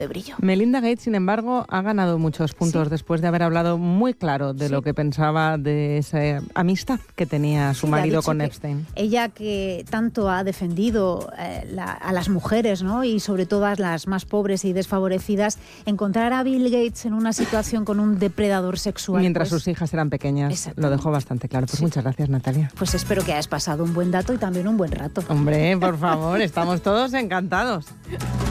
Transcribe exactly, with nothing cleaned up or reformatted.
de brillo. Melinda Gates, sin embargo, ha ganado muchos puntos sí. después de haber hablado muy claro de sí. lo que pensaba de esa amistad que tenía su sí, marido con Epstein. Ella que tanto ha defendido eh, la, a las mujeres, ¿no? Y sobre todo a las más pobres y desfavorecidas, encontrar a Bill Gates en una situación con un depredador sexual. Mientras pues, sus hijas eran pequeñas, lo dejó bastante claro. Pues sí. muchas gracias, Natalia. Pues espero que hayas pasado un buen dato y también un buen rato. Hombre, por favor, estamos todos encantados.